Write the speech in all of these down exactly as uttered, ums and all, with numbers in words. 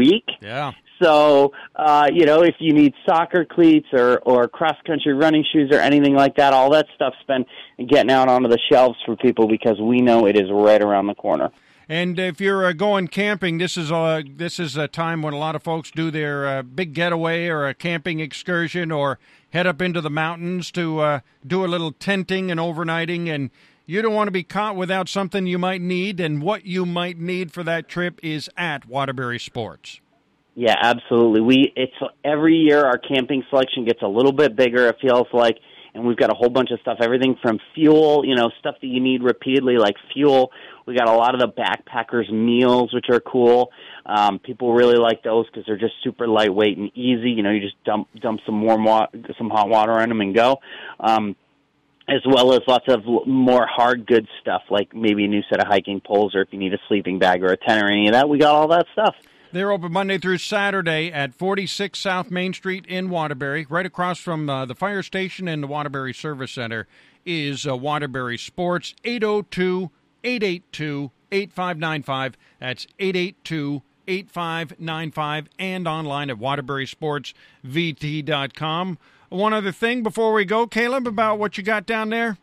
week. Yeah. So, uh, you know, if you need soccer cleats or, or cross-country running shoes or anything like that, all that stuff's been getting out onto the shelves for people because we know it is right around the corner. And if you're uh, going camping, this is a this is a time when a lot of folks do their uh, big getaway or a camping excursion or head up into the mountains to uh, do a little tenting and overnighting. And you don't want to be caught without something you might need. And what you might need for that trip is at Waterbury Sports. Yeah, absolutely. We it's every year our camping selection gets a little bit bigger. It feels like. And we've got a whole bunch of stuff, everything from fuel, you know, stuff that you need repeatedly, like fuel. We got a lot of the backpackers' meals, which are cool. Um, people really like those because they're just super lightweight and easy. You know, you just dump dump some warm water, some hot water on them and go. Um, as well as lots of more hard goods stuff, like maybe a new set of hiking poles, or if you need a sleeping bag or a tent or any of that, we got all that stuff. They're open Monday through Saturday at forty-six South Main Street in Waterbury. Right across from uh, the fire station and the Waterbury Service Center is uh, Waterbury Sports, eight oh two, eight eight two, eight five nine five. That's eight eight two, eight five nine five, and online at waterbury sports v t dot com. One other thing before we go, Caleb, about what you got down there?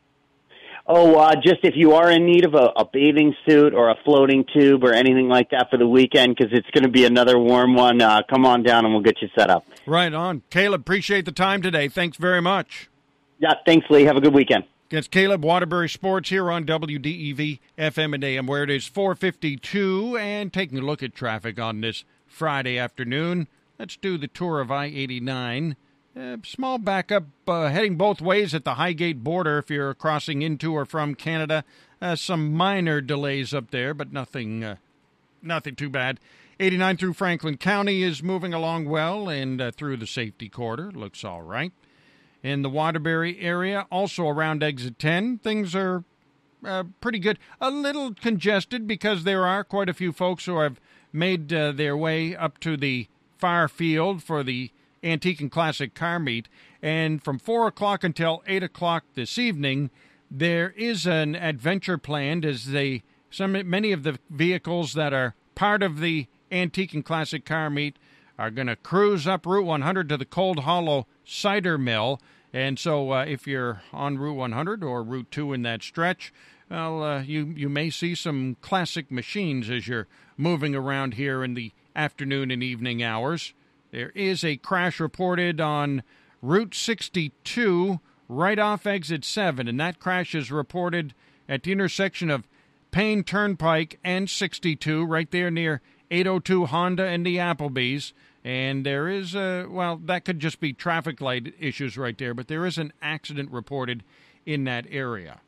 Oh, uh, just if you are in need of a, a bathing suit or a floating tube or anything like that for the weekend, because it's going to be another warm one, uh, come on down and we'll get you set up. Right on. Caleb, appreciate the time today. Thanks very much. Yeah, thanks, Lee. Have a good weekend. It's Caleb, Waterbury Sports, here on W D E V F M and A M, where it is four fifty-two, and taking a look at traffic on this Friday afternoon. Let's do the tour of I eighty-nine. Uh, small backup uh, heading both ways at the Highgate border if you're crossing into or from Canada. Uh, some minor delays up there, but nothing uh, nothing too bad. eighty-nine through Franklin County is moving along well, and uh, through the safety corridor. Looks all right. In the Waterbury area, also around exit ten, things are uh, pretty good. A little congested because there are quite a few folks who have made uh, their way up to the far field for the Antique and Classic Car Meet, and from four o'clock until eight o'clock this evening, there is an adventure planned as they some many of the vehicles that are part of the Antique and Classic Car Meet are going to cruise up Route one hundred to the Cold Hollow Cider Mill, and so uh, if you're on Route one hundred or Route two in that stretch, well, uh, you, you may see some classic machines as you're moving around here in the afternoon and evening hours. There is a crash reported on Route sixty-two right off exit seven, and that crash is reported at the intersection of Payne Turnpike and sixty-two, right there near eight oh two Honda and the Applebee's. And there is, a, well, that could just be traffic light issues right there, but there is an accident reported in that area.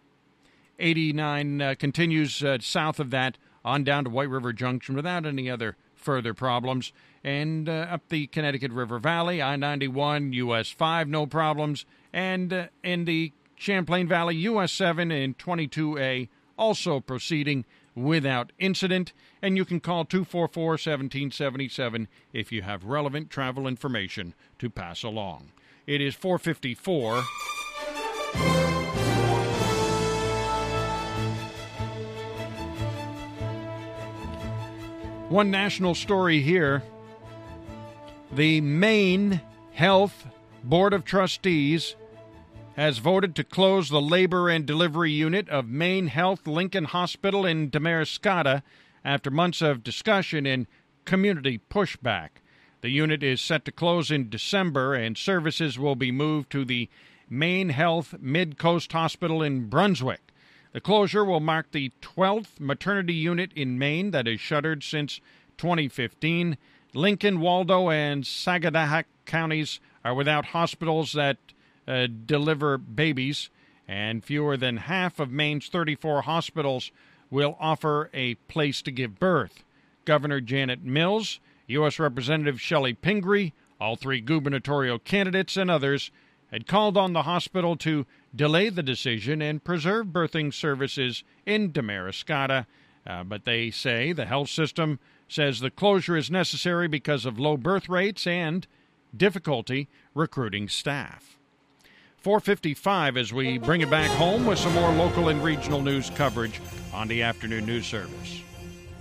eighty-nine uh, continues uh, south of that on down to White River Junction without any other further problems. And uh, up the Connecticut River Valley, I ninety-one, U S five, no problems. And uh, in the Champlain Valley, U S seven and twenty-two A, also proceeding without incident. And you can call two four four, one seven seven seven if you have relevant travel information to pass along. It is four fifty-four. One national story here. The Maine Health Board of Trustees has voted to close the labor and delivery unit of Maine Health Lincoln Hospital in Damariscotta after months of discussion and community pushback. The unit is set to close in December, and services will be moved to the Maine Health Mid-Coast Hospital in Brunswick. The closure will mark the twelfth maternity unit in Maine that is shuttered since twenty fifteen. Lincoln, Waldo, and Sagadahoc counties are without hospitals that uh, deliver babies, and fewer than half of Maine's thirty-four hospitals will offer a place to give birth. Governor Janet Mills, U S Representative Shelley Pingree, all three gubernatorial candidates, and others had called on the hospital to delay the decision and preserve birthing services in Damariscotta, uh, but they say the health system says the closure is necessary because of low birth rates and difficulty recruiting staff. four fifty-five as we bring it back home with some more local and regional news coverage on the afternoon news service.